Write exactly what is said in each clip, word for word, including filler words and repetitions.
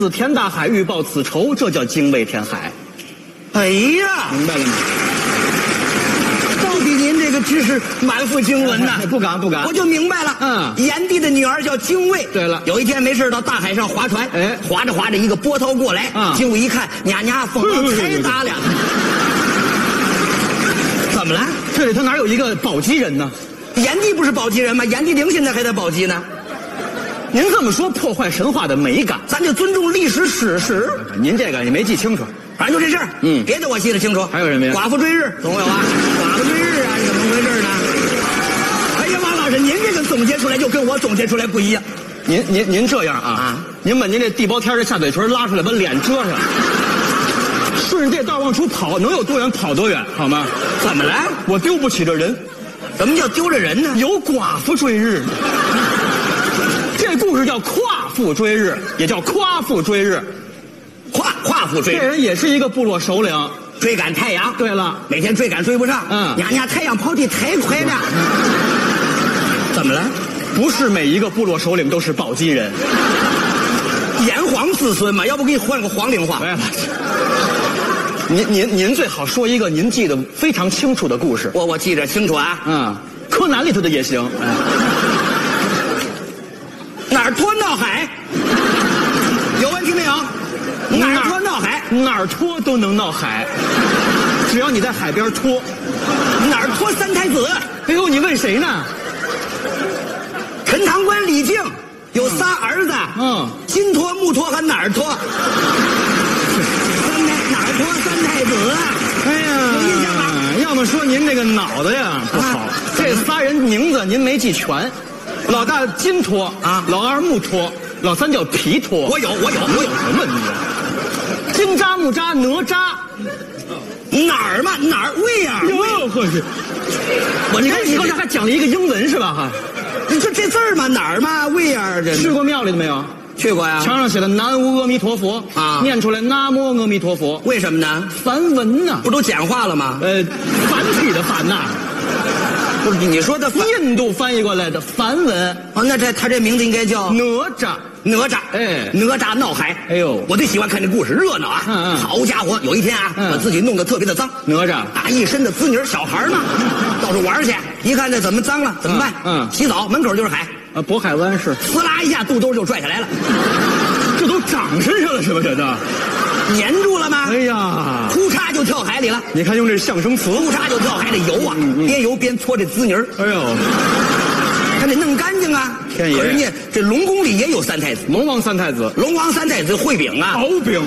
自天大海，欲报此仇，这叫精卫填海。 哎呀， 明白了吗？ 到底您这个知识满腹经纶呐！ 不敢不敢， 我就明白了。 嗯， 炎帝的女儿叫精卫。 对了， 有一天没事到大海上划船， 哎， 划着划着，一个波涛过来， 啊， 精卫一看，娘娘风浪太大了。怎么了？ 这里头哪有一个宝鸡人呢？ 炎帝不是宝鸡人吗？炎帝陵现在还在宝鸡呢。 您这么说破坏神话的美感， 咱就尊重历史史实。 您这个也没记清楚， 反正就这事儿。 嗯， 别的我记得清楚。 还有什么呀？ 寡妇追日总有啊，寡妇追日啊，你怎么回事呢？哎呀，王老师，您这个总结出来就跟我总结出来不一样。 您您您这样啊， 啊您把您这地包天的下嘴唇拉出来，把脸遮上，顺着这道往出跑，能有多远跑多远，好吗？ 怎么了？ 我丢不起这人。 怎么叫丢着人呢？ 有寡妇追日。这故事叫夸父追日，也叫夸父追日。 夸夸父追日， 这人也是一个部落首领， 追赶太阳。 对了， 每天追赶追不上。 嗯， 娘娘太阳跑得太快了。怎么了？ 不是每一个部落首领都是宝鸡人。 炎黄子孙嘛，要不给你换个黄陵话。 哎呀，您您您最好说一个您记得非常清楚的故事。 我我记着清楚啊。 嗯，柯南里头的也行。 哪儿拖闹海？有问题没有？哪儿拖闹海？ 哪儿拖都能闹海，只要你在海边拖。 哪儿拖三太子？ 哎呦，你问谁呢？ 陈塘关李靖有仨儿子。 嗯， 金拖、木拖和哪儿拖？三太哪儿拖三太子？ 哎呀， 有印象吗？ 要么说您这个脑子呀不好，啊、这仨人名字您没记全。老大金拖啊， 老二木拖，老三叫皮拖。 我有，我有，我有什么你？金扎木扎哪扎？ 哪儿嘛？哪儿？喂呀！ 哟呵是，我你看你刚才还讲了一个英文是吧？哈， 你说这字儿嘛？哪儿嘛？喂呀！这去过庙里头没有？ 去过呀。 墙上写的南无阿弥陀佛啊， 念出来南无阿弥陀佛。 为什么呢？ 梵文呢？ 不都简化了吗？ 呃，繁体的繁呐。 不是你说的印度翻译过来的梵文哦，那这他这名字应该叫哪吒。 哪吒， 哎， 哪吒闹海。 哎呦， 我最喜欢看这故事，热闹啊！ 嗯嗯， 好家伙，有一天啊，把自己弄得特别的脏。 哪吒啊，一身的滋泥，小孩嘛，到处玩去，一看这怎么脏了，怎么办？ 嗯， 洗澡，门口就是海。 啊，渤海湾是， 呲啦一下，肚兜就拽下来了， 这都长身上了是吧？这都粘住了吗？ 哎呀， 呼嚓就跳海里了。 你看用这象声词， 呼嚓就跳海里游啊， 嗯嗯边游边搓这滋泥。 哎呦， 还得弄干净啊！ 天爷， 可人家这龙宫里也有三太子， 龙王三太子， 龙王三太子烩饼啊， 敖丙，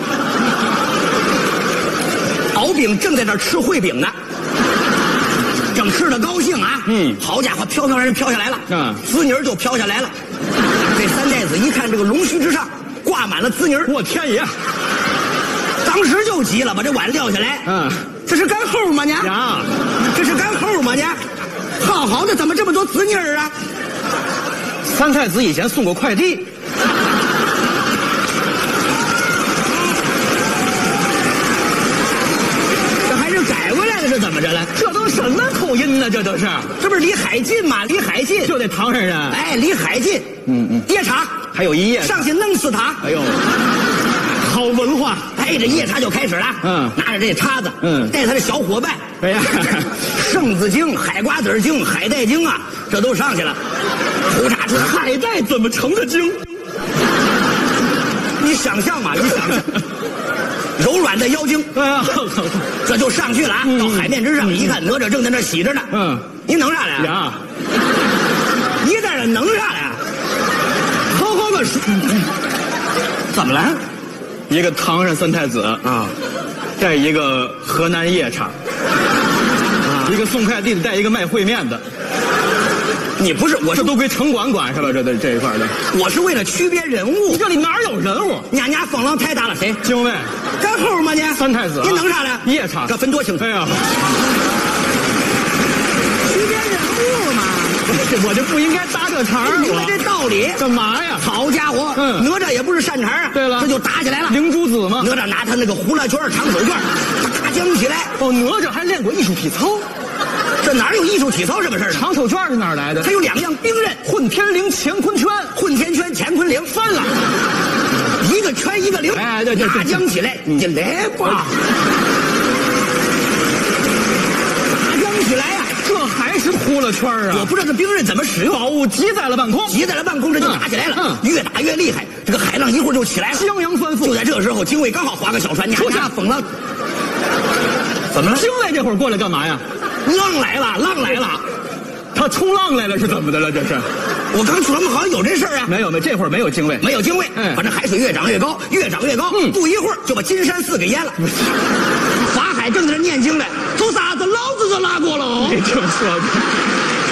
敖丙正在那儿吃烩饼呢。正吃得高兴啊， 嗯， 好家伙，飘飘然飘下来了， 嗯， 滋泥就飘下来了。这三太子一看这个龙须之上挂满了滋泥， 我天爷， 当时就急了，把这碗撂下来， 嗯， 这是干齁吗呢？ 呀， 这是干齁吗呢？好好的，怎么这么多滋泥啊？ 三太子以前送过快递。 改回来的是怎么着了？ 这都什么口音呢？这都是， 这不是离海近吗？离海近就得唐山人。 哎，离海近。 嗯嗯， 夜叉还有一夜上去弄死他。 哎呦，好文化。 哎，这夜叉就开始了。 嗯， 拿着这叉子， 嗯， 带他的小伙伴。 哎呀， 圣子精、海瓜子精、海带精啊，这都上去了。胡叉出海带怎么成的精？ 你想象嘛，你想象。柔软的妖精， 哎呀， 这就上去了啊！嗯、到海面之上，一看哪吒正在那洗着呢。 嗯， 你弄啥来啊？ 呀， 你在这弄啥来啊？好好个说，怎么了？ 一个唐山三太子啊， 带一个河南夜叉，啊，一个送快递的带一个卖烩面的。 你不是我， 这都归城管管是吧？这这这一块的， 我是为了区别人物。 你这里哪有人物？ 娘娘风浪太大了，谁？ 精卫， 干齁吗你？ 三太子， 你弄啥了？ 夜叉， 这分多清楚。 哎呀， 区别人物嘛， 我就不应该搭这茬儿。 明白这道理？ 干嘛呀？ 好家伙， 嗯， 哪吒也不是善茬啊。 对了， 这就打起来了。 灵珠子吗？ 哪吒拿他那个呼啦圈、长手绢，打将起来。 哦，哪吒还练过艺术体操。 这哪有艺术体操这么事儿？ 长手绢是哪儿来的？ 它有两样兵刃： 混天绫、乾坤圈。 混天圈、乾坤铃， 翻了。 一个圈一个零， 哎，对对对， 大江起来，你来吧。大江起来呀、啊， 这还是呼了圈啊！ 我不知道这兵刃怎么使用， 宝物急在了半空， 急在了半空，这就打起来了， 嗯嗯、越打越厉害。这个海浪一会儿就起来了， 襄阳翻覆。 就在这个时候，精卫刚好划个小船， 出下风浪。怎么了？ 精卫这会儿过来干嘛呀？ 浪来了，浪来了。 他冲浪来了是怎么的了？这是？ 我刚说我们好像有这事儿啊。 没有没有，这会儿没有精卫， 没有精卫。嗯，反正海水越涨越高，越涨越高。嗯，不一会儿就把金山寺给淹了。法海正在那念经呢，走啥子？老子就拉过了。 你这么说的。